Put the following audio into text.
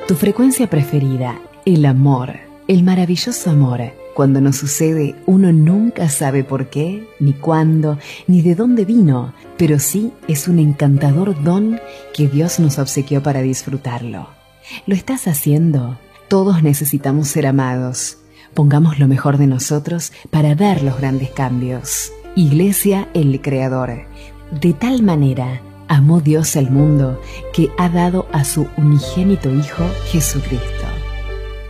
Tu frecuencia preferida, el amor, el maravilloso amor. Cuando nos sucede, uno nunca sabe por qué, ni cuándo, ni de dónde vino, pero sí es un encantador don que Dios nos obsequió para disfrutarlo. ¿Lo estás haciendo? Todos necesitamos ser amados. Pongamos lo mejor de nosotros para ver los grandes cambios. Iglesia El Creador. De tal manera amó Dios al mundo que ha dado a su unigénito Hijo Jesucristo.